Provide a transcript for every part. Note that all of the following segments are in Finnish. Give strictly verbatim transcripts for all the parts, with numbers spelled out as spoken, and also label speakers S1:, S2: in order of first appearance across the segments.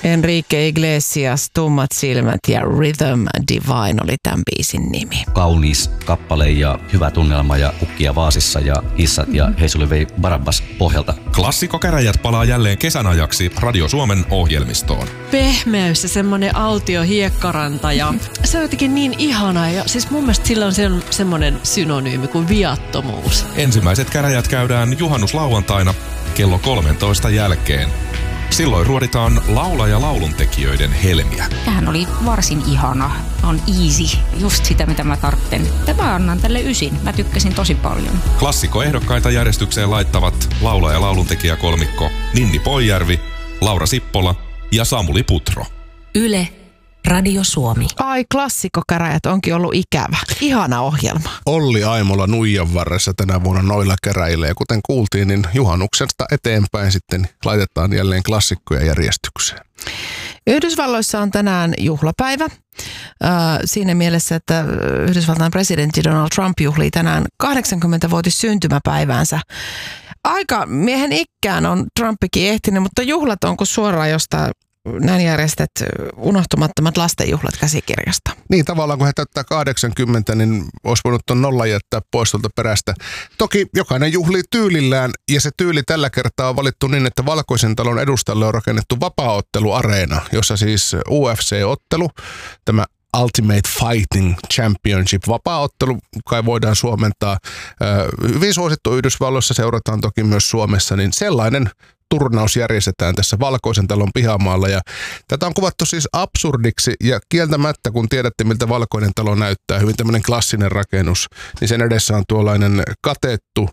S1: Enrique Iglesias, Tummat silmät ja Rhythm Divine oli tämän biisin nimi.
S2: Kaunis kappale ja hyvä tunnelma ja kukkia vaasissa ja hissat ja Heisuli vei Barabbas pohjalta.
S3: Klassikkokäräjät palaa jälleen kesän ajaksi Radio Suomen ohjelmistoon.
S4: Pehmeys ja semmoinen autio hiekkaranta ja se on jotenkin niin ihanaa ja siis mun mielestä sillä on se, semmoinen synonyymi kuin viattomuus.
S3: Ensimmäiset käräjät käydään juhannuslauantaina kello kolmentoista jälkeen. Silloin ruoditaan laula- ja lauluntekijöiden helmiä.
S5: Tämähän oli varsin ihana. On easy. Just sitä, mitä mä tarvitsen. Mä annan tälle ysin. Mä tykkäsin tosi paljon.
S3: Klassikkoehdokkaita järjestykseen laittavat laula- ja lauluntekijäkolmikko Ninni Poijärvi, Laura Sippola ja Samuli Putro.
S6: Yle Radio Suomi.
S1: Ai, klassikkokäräjät onkin ollut ikävä. Ihana ohjelma.
S7: Olli Aimola Nuijan varressa tänä vuonna noilla käräjillä. Ja kuten kuultiin, niin juhannuksesta eteenpäin sitten laitetaan jälleen klassikkoja järjestykseen.
S1: Yhdysvalloissa on tänään juhlapäivä. Äh, siinä mielessä, että Yhdysvaltain presidentti Donald Trump juhlii tänään kahdeksankymmenvuotis syntymäpäiväänsä. Aika miehen ikkään on Trumpikin ehtinyt, mutta juhlat onko suoraan jostain näin järjestet unohtumattomat lastenjuhlat käsikirjasta.
S7: Niin, tavallaan kun he täyttää kahdeksankymmentä, niin olisi voinut tuon nolla jättää pois tuolta perästä. Toki jokainen juhlii tyylillään, ja se tyyli tällä kertaa on valittu niin, että Valkoisen talon edustalle on rakennettu vapaa-otteluareena, jossa siis U F C-ottelu, tämä Ultimate Fighting Championship vapaa-ottelu, kai voidaan suomentaa. Hyvin suosittu Yhdysvalloissa, seurataan toki myös Suomessa, niin sellainen turnaus järjestetään tässä Valkoisen talon pihamaalla ja tätä on kuvattu siis absurdiksi ja kieltämättä, kun tiedätte miltä Valkoinen talo näyttää, hyvin tämmöinen klassinen rakennus, niin sen edessä on tuollainen katettu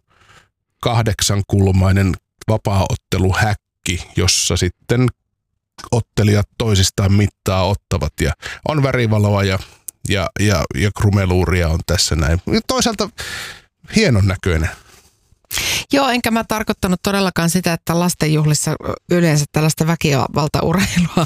S7: kahdeksankulmainen vapaa-otteluhäkki, jossa sitten ottelijat toisistaan mittaa ottavat ja on värivaloa ja, ja, ja, ja krumeluuria on tässä näin. Toisaalta hienon näköinen.
S1: Joo, enkä mä tarkoittanut todellakaan sitä, että lastenjuhlissa yleensä tällaista väkivaltaurheilua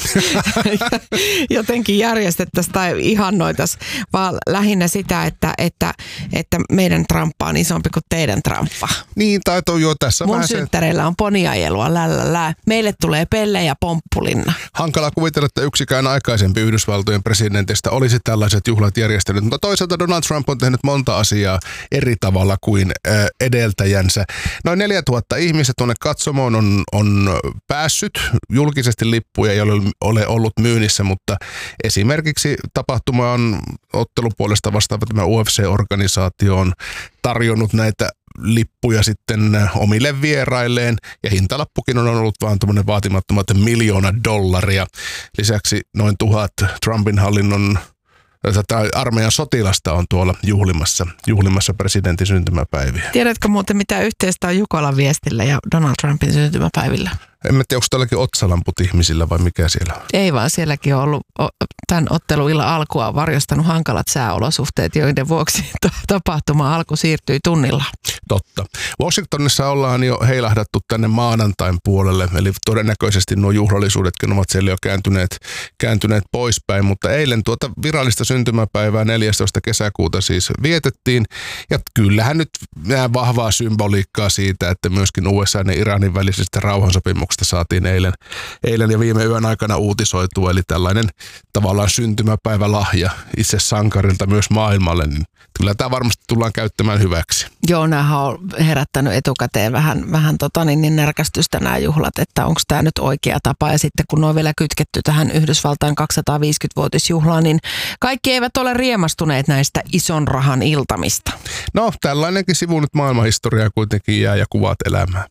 S1: jotenkin järjestettäisiin tai ihannoitaisiin, vaan lähinnä sitä, että, että, että meidän Trumppa on isompi kuin teidän Trumppa.
S7: Niin, tai toi jo tässä
S1: mun
S7: vähän
S1: synttäreillä se on poniajelua, lällälää. Meille tulee pelle ja pomppulinna.
S7: Hankala kuvitella, että yksikään aikaisempi Yhdysvaltojen presidentistä olisi tällaiset juhlat järjestänyt, mutta toisaalta Donald Trump on tehnyt monta asiaa eri tavalla kuin äh, edeltäjänsä. Noin neljätuhatta ihmistä tuonne katsomoon on, on päässyt. Julkisesti lippuja ei ole, ole ollut myynnissä, mutta esimerkiksi tapahtuma on ottelupuolesta vastaava tämä U F C-organisaatio on tarjonnut näitä lippuja sitten omille vierailleen ja hintalappukin on ollut vaan tuommoinen vaatimattomat miljoona dollaria. Lisäksi noin tuhat Trumpin hallinnon tai armeijan sotilasta on tuolla juhlimassa, juhlimassa presidentin syntymäpäiviä.
S1: Tiedätkö muuten mitä yhteistä on Jukolan viestillä ja Donald Trumpin syntymäpäivillä?
S7: En mä tiedä, onko tälläkin otsalamput ihmisillä vai mikä siellä on?
S1: Ei vaan, sielläkin on ollut tämän otteluillan alkua varjostanut hankalat sääolosuhteet, joiden vuoksi tapahtuma alku siirtyi tunnilla.
S7: Totta. Washingtonissa ollaan jo heilahdattu tänne maanantain puolelle, eli todennäköisesti nuo juhlallisuudetkin ovat siellä jo kääntyneet, kääntyneet poispäin, mutta eilen tuota virallista syntymäpäivää neljästoista kesäkuuta siis vietettiin, ja kyllähän nyt nähdään vahvaa symboliikkaa siitä, että myöskin U S A ja Iranin välisestä rauhansopimuksesta saatiin eilen, eilen ja viime yön aikana uutisoitua, eli tällainen tavallaan syntymäpäivälahja itse sankarilta myös maailmalle, niin kyllä tämä varmasti tullaan käyttämään hyväksi.
S1: Joo, nämähän on herättänyt etukäteen vähän, vähän tota, niin, niin närkästystä nämä juhlat, että onko tämä nyt oikea tapa, ja sitten kun ne on vielä kytketty tähän Yhdysvaltain kaksisataaviisikymmenvuotisjuhlaan, niin kaikki eivät ole riemastuneet näistä ison rahan iltamista.
S7: No, tällainenkin sivu nyt maailmanhistoriaa kuitenkin jää ja kuvat elämään.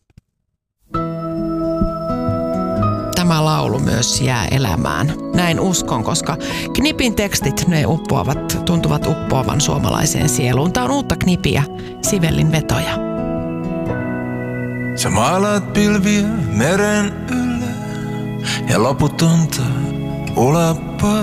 S1: Tämä laulu myös jää elämään. Näin uskon, koska Knipin tekstit, ne uppoavat, tuntuvat uppoavan suomalaiseen sieluun. Tämä on uutta Knipiä, Sivellin vetoja.
S8: Sä maalaat pilviä meren ylle ja loputonta ulappaa.